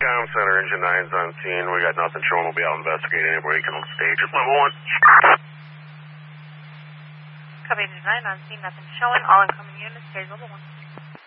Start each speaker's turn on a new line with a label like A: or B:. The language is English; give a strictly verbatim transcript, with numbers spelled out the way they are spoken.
A: Com Center, Engine nine's on scene. We got nothing showing. We'll be out investigating. Anybody can stage at level one.
B: Copy Engine nine on scene. Nothing showing. All incoming units, stage level one.